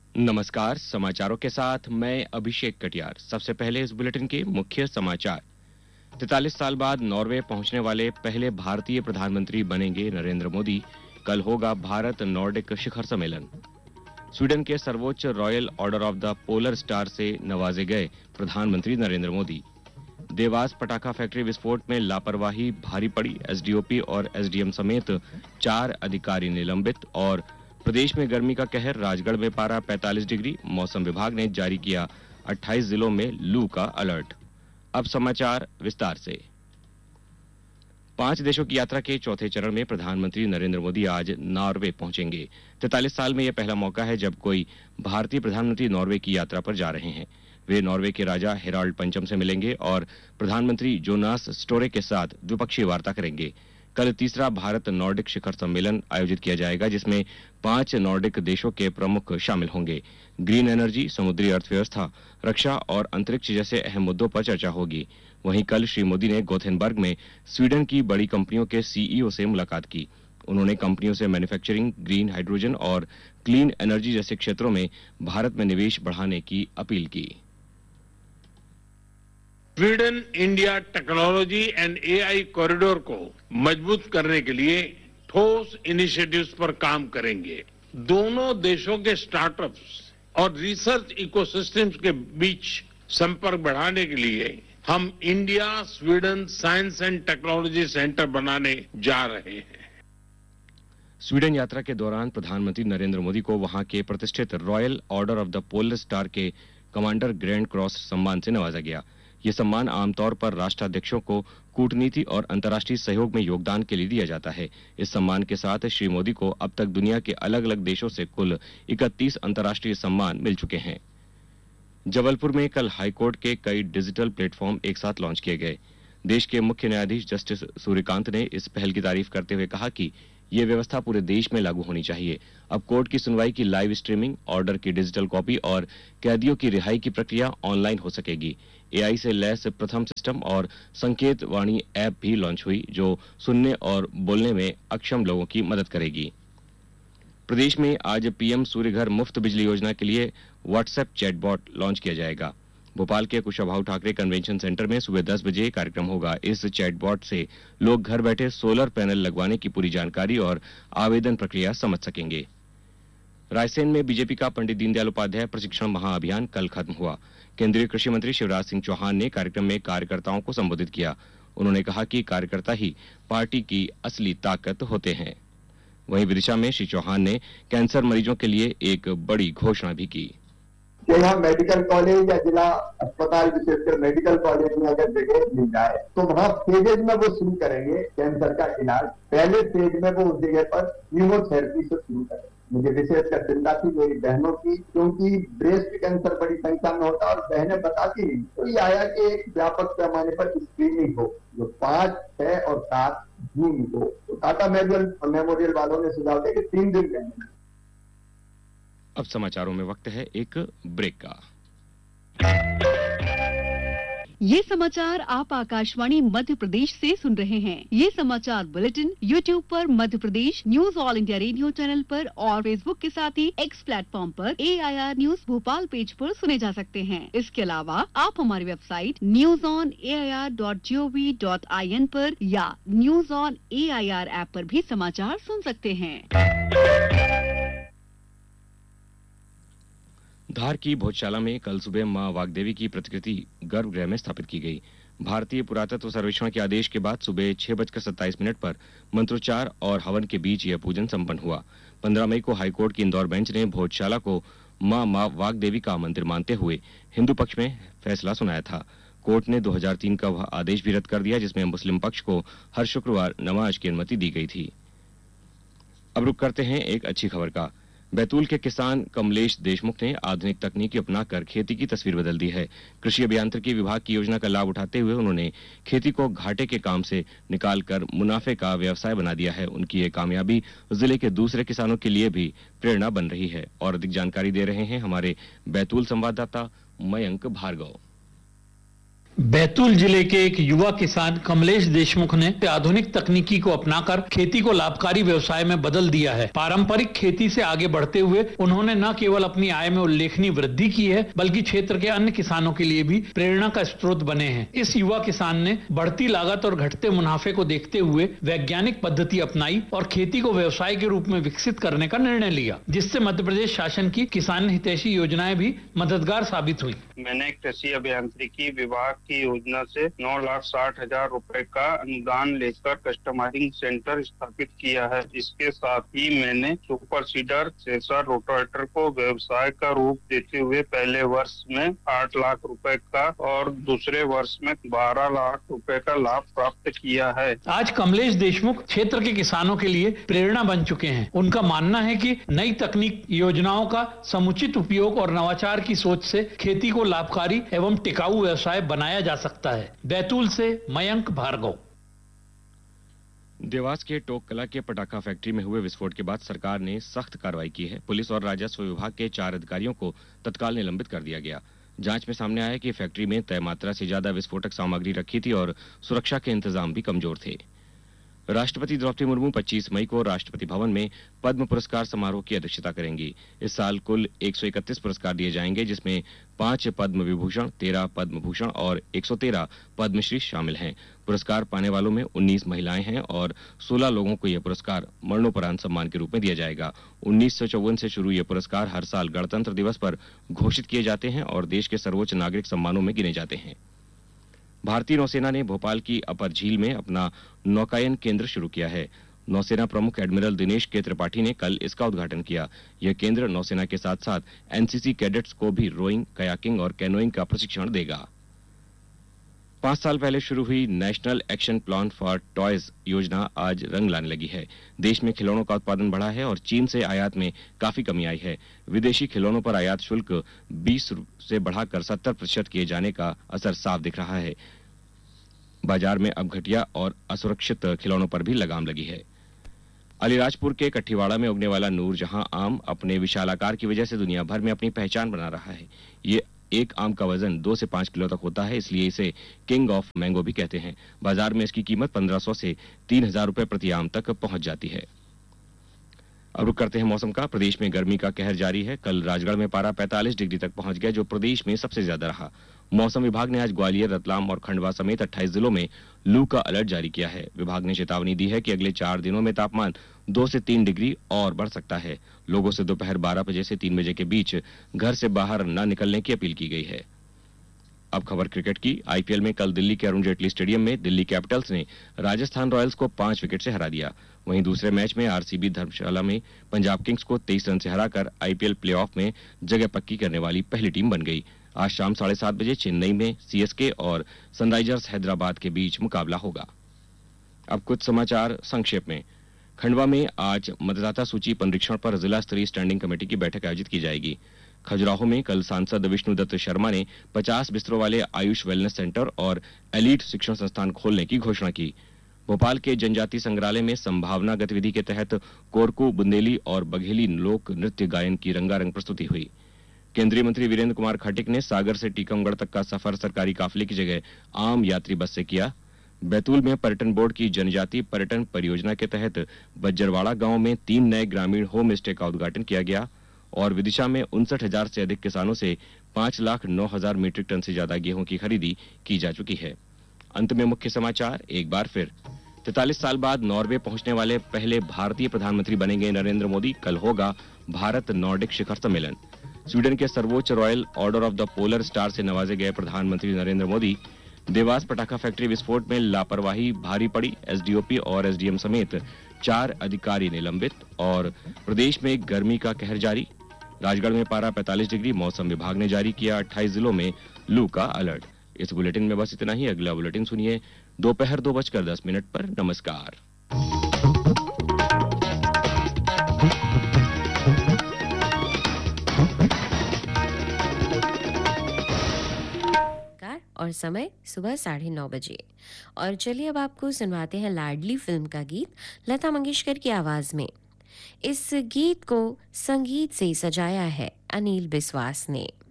नमस्कार, समाचारों के साथ मैं अभिषेक कटियार। सबसे पहले इस बुलेटिन के मुख्य समाचार। 43 साल बाद नॉर्वे पहुंचने वाले पहले भारतीय प्रधानमंत्री बनेंगे नरेंद्र मोदी। कल होगा भारत नॉर्डिक शिखर सम्मेलन। स्वीडन के सर्वोच्च royal order of the polar star से नवाजे गए प्रधानमंत्री नरेंद्र मोदी। देवास पटाखा फैक्ट्री विस्फोट में लापरवाही भारी पड़ी, एसडीओपी और एसडीएम समेत 4 अधिकारी निलंबित। और प्रदेश में गर्मी का कहर, राजगढ़ में पारा 45 डिग्री। मौसम विभाग ने जारी किया 28 जिलों में लू का अलर्ट। अब समाचार विस्तार से। 5 देशों की यात्रा के चौथे चरण में प्रधानमंत्री नरेंद्र मोदी आज नॉर्वे पहुंचेंगे। 43 साल में यह पहला मौका है जब कोई भारतीय प्रधानमंत्री नॉर्वे की यात्रा पर जा रहे हैं। वे नॉर्वे के राजा हेराल्ड पंचम से मिलेंगे और प्रधानमंत्री जोनास स्टोरे के साथ द्विपक्षीय वार्ता करेंगे। कल तीसरा भारत नॉर्डिक शिखर सम्मेलन आयोजित किया जाएगा, जिसमें 5 नॉर्डिक देशों के प्रमुख शामिल होंगे। ग्रीन एनर्जी, समुद्री अर्थव्यवस्था, रक्षा और अंतरिक्ष जैसे अहम मुद्दों पर चर्चा होगी। वहीं कल श्री मोदी ने गोथेनबर्ग में स्वीडन की बड़ी कंपनियों के सीईओ से मुलाकात की। उन्होंने कंपनियों से मैन्युफैक्चरिंग, ग्रीन हाइड्रोजन और क्लीन एनर्जी जैसे क्षेत्रों में भारत में निवेश बढ़ाने की अपील की। Sweden India technology and AI corridor को मजबूत करने के लिए ठोस इनिशिएटिव्स पर काम करेंगे। दोनों देशों के स्टार्टअप्स और रिसर्च इकोसिस्टम्स के बीच संपर्क बढ़ाने के लिए हम India Sweden science and technology centre बनाने जा रहे हैं। स्वीडन यात्रा के दौरान प्रधानमंत्री नरेंद्र मोदी को वहां के प्रतिष्ठित royal order of the polar star के कमांडर ग्रैंड क्रॉस सम्मान से नवाजा गया। ये सम्मान आमतौर पर राष्ट्राध्यक्षों को कूटनीति और अंतर्राष्ट्रीय सहयोग में योगदान के लिए दिया जाता है। इस सम्मान के साथ श्री मोदी को अब तक दुनिया के अलग अलग देशों से कुल 31 अंतर्राष्ट्रीय सम्मान मिल चुके हैं। जबलपुर में कल हाईकोर्ट के कई डिजिटल प्लेटफॉर्म एक साथ लॉन्च किए गए। देश के मुख्य न्यायाधीश जस्टिस सूर्यकांत ने इस पहल की तारीफ करते हुए कहा कि ये व्यवस्था पूरे देश में लागू होनी चाहिए। अब कोर्ट की सुनवाई की लाइव स्ट्रीमिंग, ऑर्डर की डिजिटल कॉपी और कैदियों की रिहाई की प्रक्रिया ऑनलाइन हो सकेगी। एआई से लैस प्रथम सिस्टम और संकेत वाणी ऐप भी लॉन्च हुई, जो सुनने और बोलने में अक्षम लोगों की मदद करेगी। प्रदेश में आज पीएम सूर्यघर मुफ्त बिजली योजना के लिए व्हाट्सएप चैटबॉट लॉन्च किया जाएगा। भोपाल के कुशाभाऊ ठाकरे कन्वेंशन सेंटर में सुबह 10 बजे कार्यक्रम होगा। इस चैटबॉट से लोग घर बैठे सोलर पैनल लगवाने की पूरी जानकारी और आवेदन प्रक्रिया समझ सकेंगे। रायसेन में बीजेपी का पंडित दीनदयाल उपाध्याय प्रशिक्षण महाअभियान कल खत्म हुआ। केंद्रीय कृषि मंत्री शिवराज सिंह चौहान ने कार्यक्रम में कार्यकर्ताओं को संबोधित किया। उन्होंने कहा कि कार्यकर्ता ही पार्टी की असली ताकत होते हैं। वहीं विदिशा में श्री चौहान ने कैंसर मरीजों के लिए एक बड़ी घोषणा भी की। यहाँ मेडिकल कॉलेज या जिला अस्पताल, विशेषकर मेडिकल कॉलेज में अगर जगह मिल जाए तो वहाँ फेजेज में वो शुरू करेंगे कैंसर का इलाज। पहले फेज में वो उस जगह पर कीमोथेरेपी से शुरू करेंगे। मुझे विशेषकर चिंता थी मेरी बहनों की, क्योंकि ब्रेस्ट कैंसर बड़ी संख्या में होता है और बहनें बताती नहीं। तो ये आया कि एक व्यापक पैमाने पर स्क्रीनिंग हो, जो 5, 6 और 7 जून को। तो टाटा मेमोरियल वालों ने सुझाव दिया कि 3 दिन करने। अब समाचारों में वक्त है एक ब्रेक का। ये समाचार आप आकाशवाणी मध्य प्रदेश से सुन रहे हैं। ये समाचार बुलेटिन YouTube पर Madhya Pradesh news all India radio channel पर और फेसबुक के साथ ही X प्लेटफॉर्म पर AIR न्यूज भोपाल पेज पर सुने जा सकते हैं। इसके अलावा आप हमारी वेबसाइट newsonair.gov.in पर या न्यूज ऑन AIR ऐप पर भी समाचार सुन सकते हैं। धार की भोजशाला में कल सुबह मां वाग्देवी की प्रतिकृति गर्भगृह में स्थापित की गई। भारतीय पुरातत्व सर्वेक्षण के आदेश के बाद सुबह 6:27 पर मंत्रोच्चार और हवन के बीच यह पूजन संपन्न हुआ। 15 मई को हाईकोर्ट की इंदौर बेंच ने भोजशाला को मां वाग्देवी का मंदिर मानते हुए हिंदू पक्ष में फैसला सुनाया था। कोर्ट ने 2003 का वह आदेश भी रद्द कर दिया जिसमें मुस्लिम पक्ष को हर शुक्रवार नमाज की अनुमति दी गई थी। अब रुक करते हैं एक अच्छी खबर का। बैतूल के किसान कमलेश देशमुख ने आधुनिक तकनीकी अपनाकर खेती की तस्वीर बदल दी है। कृषि अभियांत्रिकी विभाग की योजना का लाभ उठाते हुए उन्होंने खेती को घाटे के काम से निकालकर मुनाफे का व्यवसाय बना दिया है। उनकी ये कामयाबी जिले के दूसरे किसानों के लिए भी प्रेरणा बन रही है। और अधिक जानकारी दे रहे हैं हमारे बैतूल संवाददाता मयंक भार्गव। बैतूल जिले के एक युवा किसान कमलेश देशमुख ने आधुनिक तकनीकी को अपनाकर खेती को लाभकारी व्यवसाय में बदल दिया है। पारंपरिक खेती से आगे बढ़ते हुए उन्होंने न केवल अपनी आय में उल्लेखनीय वृद्धि की है, बल्कि क्षेत्र के अन्य किसानों के लिए भी प्रेरणा का स्रोत बने हैं। इस युवा किसान ने बढ़ती लागत और घटते मुनाफे को देखते हुए वैज्ञानिक पद्धति अपनाई और खेती को व्यवसाय के रूप में विकसित करने का निर्णय लिया, जिससे मध्य प्रदेश शासन की किसान हितैषी योजनाएं भी मददगार साबित हुई। मैंने कृषि अभियांत्रिकी विभाग की योजना से 9,60,000 रुपए का अनुदान लेकर कस्टमाइजिंग सेंटर स्थापित किया है। इसके साथ ही मैंने सुपर सीडर थ्रेशर रोटावेटर को व्यवसाय का रूप देते हुए पहले वर्ष में 8 लाख रुपए का और दूसरे वर्ष में 12 लाख रुपए का लाभ प्राप्त किया है। आज कमलेश देशमुख क्षेत्र के किसानों के लिए प्रेरणा बन चुके हैं। उनका मानना है कि नई तकनीक योजनाओं का समुचित उपयोग और नवाचार की सोच से खेती को लाभकारी एवं टिकाऊ व्यवसाय बनाया जा सकता है। बैतूल से मयंक भार्गव। देवास के टोक कला के पटाखा फैक्ट्री में हुए विस्फोट के बाद सरकार ने सख्त कार्रवाई की है। पुलिस और राजस्व विभाग के 4 अधिकारियों को तत्काल निलंबित कर दिया गया। जांच में सामने आया कि फैक्ट्री में तय मात्रा से ज्यादा विस्फोटक सामग्री रखी थी और सुरक्षा के इंतजाम भी कमजोर थे। राष्ट्रपति द्रौपदी मुर्मू 25 मई को राष्ट्रपति भवन में पद्म पुरस्कार समारोह की अध्यक्षता करेंगी। इस साल कुल 131 पुरस्कार दिए जाएंगे, जिसमें 5 पद्म विभूषण, 13 पद्म भूषण और 113 पद्मश्री शामिल हैं। पुरस्कार पाने वालों में 19 महिलाएं हैं और 16 लोगों को यह पुरस्कार मरणोपरांत सम्मान के रूप में दिया जाएगा। 1954 से शुरू ये पुरस्कार हर साल गणतंत्र दिवस पर घोषित किए जाते हैं और देश के सर्वोच्च नागरिक सम्मानों में गिने जाते हैं। भारतीय नौसेना ने भोपाल की अपर झील में अपना नौकायन केंद्र शुरू किया है। नौसेना प्रमुख एडमिरल दिनेश के त्रिपाठी ने कल इसका उद्घाटन किया। यह केंद्र नौसेना के साथ साथ एनसीसी कैडेट्स को भी रोइंग, कयाकिंग और कैनोइंग का प्रशिक्षण देगा। 5 साल पहले शुरू हुई national action plan for toys योजना आज रंग लाने लगी है। देश में खिलौनों का उत्पादन बढ़ा है और चीन से आयात में काफी कमी आई है। विदेशी खिलौनों पर आयात शुल्क 20 से बढ़ाकर 70% किए जाने का असर साफ दिख रहा है। बाजार में अब घटिया और असुरक्षित खिलौनों पर भी लगाम लगी है। अलीराजपुर के कठीवाड़ा में उगने वाला नूरजहां आम अपने विशाल आकार की वजह से दुनिया भर में अपनी पहचान बना रहा है। ये एक आम का वजन 2 से 5 किलो तक होता है, इसलिए इसे किंग ऑफ मैंगो भी कहते हैं। बाजार में इसकी कीमत 1500 से 3000 रुपए प्रति आम तक पहुंच जाती है। अब रुक करते हैं मौसम का। प्रदेश में गर्मी का कहर जारी है। कल राजगढ़ में पारा 45 डिग्री तक पहुंच गया, जो प्रदेश में सबसे ज्यादा रहा। मौसम विभाग ने आज ग्वालियर, रतलाम और खंडवा समेत 28 जिलों में लू का अलर्ट जारी किया है। विभाग ने चेतावनी दी है कि अगले 4 दिनों में तापमान 2 से 3 डिग्री और बढ़ सकता है। लोगों से दोपहर 12 बजे से 3 बजे के बीच घर से बाहर न निकलने की अपील की गई है। अब खबर क्रिकेट की। आईपीएल में कल दिल्ली के अरुण जेटली स्टेडियम में दिल्ली कैपिटल्स ने राजस्थान रॉयल्स को 5 विकेट से हरा दिया। वहीं दूसरे मैच में आरसीबी धर्मशाला में पंजाब किंग्स को 23 रन से हराकर आईपीएल प्लेऑफ में जगह पक्की करने वाली पहली टीम बन गई। आज शाम 7:30 बजे चेन्नई में सीएसके और सनराइजर्स हैदराबाद के बीच मुकाबला होगा। अब कुछ समाचार संक्षेप में। खंडवा में आज मतदाता सूची पुनरीक्षण पर जिला स्तरीय स्टैंडिंग कमेटी की बैठक आयोजित की जाएगी। खजुराहो में कल सांसद विष्णुदत्त शर्मा ने 50 बिस्तरों वाले आयुष वेलनेस सेंटर और एलीट शिक्षण संस्थान खोलने की घोषणा की। भोपाल के जनजाति संग्रहालय में संभावना गतिविधि के तहत कोरकू, बुंदेली और बघेली लोक नृत्य गायन की रंगारंग प्रस्तुति हुई। केंद्रीय मंत्री वीरेंद्र कुमार खटीक ने सागर से टीकमगढ़ तक का सफर सरकारी काफिले की जगह आम यात्री बस से किया। बैतूल में पर्यटन बोर्ड की जनजाति पर्यटन परियोजना के तहत बज्जरवाड़ा गांव में 3 नए ग्रामीण होम स्टे का उद्घाटन किया गया और विदिशा में 59,000 से अधिक किसानों से 5,09,000 मीट्रिक टन से ज्यादा गेहूं की खरीदी की जा चुकी है। अंत में मुख्य समाचार एक बार फिर। 43 साल बाद नॉर्वे पहुंचने वाले पहले भारतीय प्रधानमंत्री बनेंगे नरेंद्र मोदी। कल होगा भारत नॉर्डिक शिखर सम्मेलन। स्वीडन के सर्वोच्च royal order of the polar star से नवाजे गए प्रधानमंत्री नरेंद्र मोदी। देवास पटाखा फैक्ट्री विस्फोट में लापरवाही भारी पड़ी, एसडीओपी और एसडीएम समेत 4 अधिकारी निलंबित। और प्रदेश में गर्मी का कहर जारी। राजगढ़ में पारा 45 डिग्री। मौसम विभाग ने जारी किया 28 जिलों में लू का अलर्ट। इस बुलेटिन में बस इतना ही। अगला बुलेटिन सुनिए दोपहर 2:10 पर। नमस्कार। और समय सुबह 9:30 बजे। और चलिए अब आपको सुनवाते हैं लाडली फिल्म का गीत लता मंगेशकर की आवाज में। इस गीत को संगीत से सजाया है अनिल बिस्वास ने।